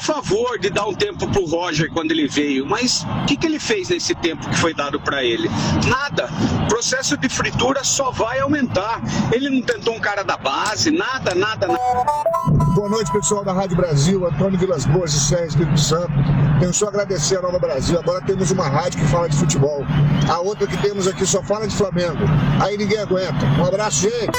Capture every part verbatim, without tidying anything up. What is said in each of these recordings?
favor de dar um tempo pro Roger quando ele veio, mas o que, que ele fez nesse tempo que foi dado para ele? Nada. O processo de fritura só vai aumentar. Ele não tentou um cara da base, nada, nada, nada. Boa noite, pessoal da Rádio Brasil, Antônio Vilas Boas e Serra Espírito Santo. Tenho só a agradecer a Nova Brasil. Agora temos uma rádio que fala de futebol. A outra que temos aqui só fala de Flamengo. Aí ninguém aguenta. Um abraço, gente.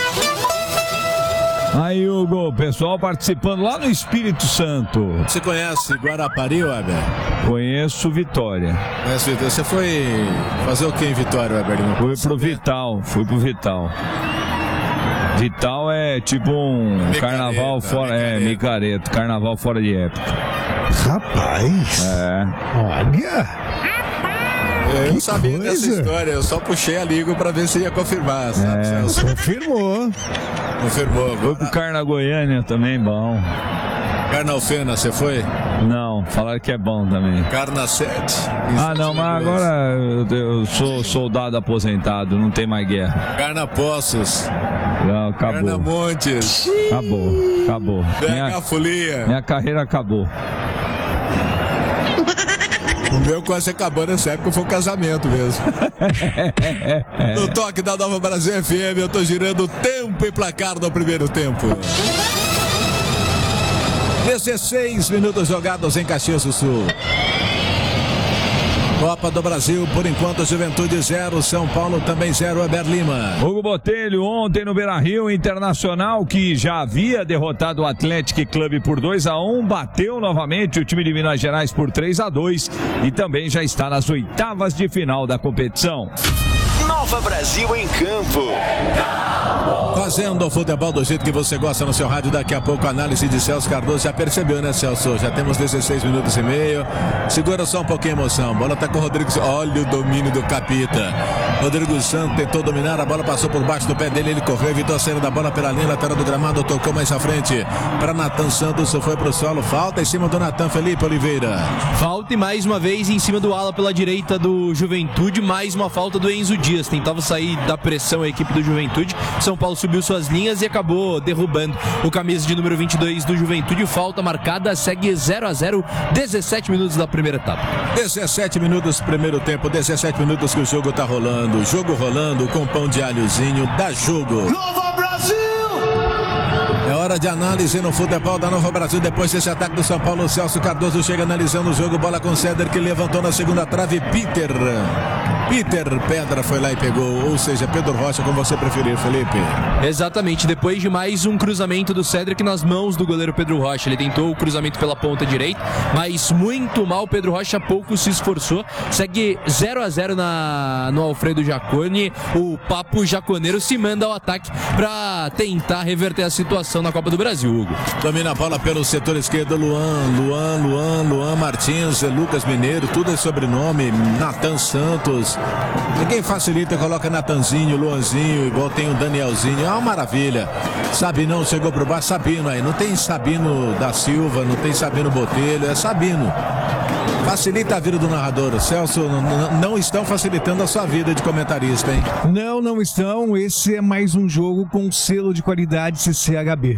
Aí, Hugo, pessoal participando lá no Espírito Santo. Você conhece Guarapari, Weber? Conheço Vitória. Conhece Vitória. Você foi fazer o que em Vitória, Weber? Fui pro Vital, fui pro Vital. Vital é tipo um micareta, carnaval fora, micareta. é, micareta, carnaval fora de época. Rapaz! É. Olha! Eu não sabia coisa. dessa história, eu só puxei a língua pra ver se ia confirmar, sabe? É. Confirmou. Confirmou. Foi pro Carna Goiânia também, bom. Carnalfena, você foi? Não, falaram que é bom também. Carna sete. Ah, não, mas agora eu, eu sou soldado aposentado, não tem mais guerra. Carna Poços. Não, acabou. Carna Montes. Acabou, acabou. Minha folia. Minha carreira acabou. O meu quase acabou nessa época, foi um casamento mesmo. No toque da Nova Brasil F M, eu tô girando tempo e placar no primeiro tempo. dezesseis minutos jogados em Caxias do Sul. Copa do Brasil, por enquanto, Juventude zero, São Paulo também zero, Weber Lima. Hugo Botelho, ontem no Beira-Rio, Internacional, que já havia derrotado o Atlético Clube por dois a um, bateu novamente o time de Minas Gerais por três a dois e também já está nas oitavas de final da competição. Nova Brasil em campo. Fazendo o futebol do jeito que você gosta no seu rádio. Daqui a pouco, análise de Celso Cardoso. Já percebeu, né, Celso? Já temos dezesseis minutos e meio. Segura só um pouquinho a emoção. Bola tá com o Rodrigo. Olha o domínio do Capita. Rodrigo Santos tentou dominar. A bola passou por baixo do pé dele. Ele correu, evitou a saída da bola pela linha lateral do gramado. Tocou mais à frente para Natan Santos. Foi pro solo. Falta em cima do Natan. Felipe Oliveira. Falta e mais uma vez em cima do ala pela direita do Juventude. Mais uma falta do Enzo Dias. Tentava sair da pressão a equipe do Juventude. São Paulo subiu suas linhas e acabou derrubando o camisa de número vinte e dois do Juventude. Falta marcada, segue zero a zero, dezessete minutos da primeira etapa. dezessete minutos primeiro tempo, dezessete minutos que o jogo tá rolando. Jogo rolando com pão de alhozinho, dá jogo. Nova Brasil! É hora de análise no futebol da Nova Brasil. Depois desse ataque do São Paulo, Celso Cardoso chega analisando o jogo. Bola com o Céder, que levantou na segunda trave. Peter Peter Pedra foi lá e pegou. Ou seja, Pedro Rocha, como você preferir, Felipe. Exatamente, depois de mais um cruzamento do Cédric nas mãos do goleiro Pedro Rocha. Ele tentou o cruzamento pela ponta direita, mas muito mal. Pedro Rocha pouco se esforçou. Segue zero a zero na, no Alfredo Jaconi. O Papo Jaconeiro se manda ao ataque para tentar reverter a situação na Copa do Brasil, Hugo. Domina a bola pelo setor esquerdo, Luan, Luan, Luan, Luan Martins, Lucas Mineiro, tudo é sobrenome, Natan Santos. Ninguém facilita, coloca Natanzinho, Luanzinho, igual tem o Danielzinho. É uma maravilha. Sabinão chegou pro baixo, Sabino aí. Não tem Sabino da Silva, não tem Sabino Botelho, é Sabino. Facilita a vida do narrador. Celso, não estão facilitando a sua vida de comentarista, hein? Não, não estão. Esse é mais um jogo com selo de qualidade C C H B.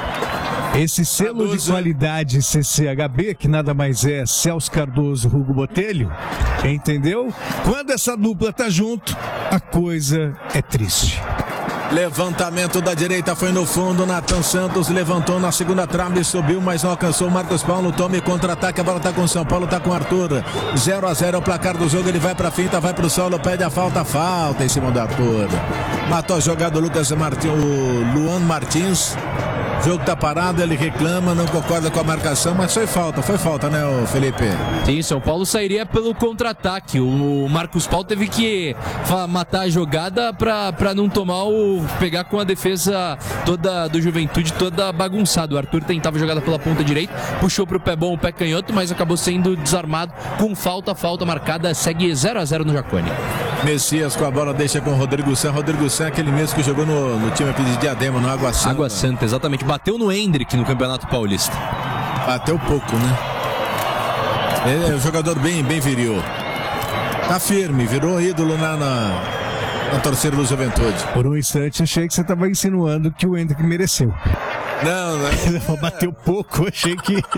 Esse selo Cardoso. de qualidade C C H B, que nada mais é Celso Cardoso, Hugo Botelho, entendeu? Quando essa dupla tá junto, a coisa é triste. Levantamento da direita foi no fundo. Natan Santos levantou na segunda trave, subiu, mas não alcançou. Marcos Paulo toma e contra-ataque. A bola tá com São Paulo, tá com Arthur. zero a zero é o placar do jogo. Ele vai pra finta, vai pro solo, pede a falta. Falta em cima do Arthur. Matou a jogada o Lucas Martins, o Luan Martins. O jogo tá parado, ele reclama, não concorda com a marcação, mas foi falta, foi falta, né, Felipe? Sim, São Paulo sairia pelo contra-ataque. O Marcos Paulo teve que matar a jogada pra, pra não tomar o... pegar com a defesa toda do Juventude, toda bagunçada. O Arthur tentava a jogada pela ponta direita, puxou pro pé bom o pé canhoto, mas acabou sendo desarmado com falta, falta marcada, segue zero a zero no Jaconi. Messias com a bola, deixa com o Rodrigo San. Rodrigo San é aquele mesmo que jogou no, no time de Diadema, no Água Santa. Água Santa, exatamente. Bateu no Hendrick no Campeonato Paulista. Bateu pouco, né? É um jogador bem, bem viril. Tá firme, virou ídolo na, na, na torcida do Juventude. Por um instante achei que você estava insinuando que o Hendrick mereceu. Não, não. Bateu pouco, achei que...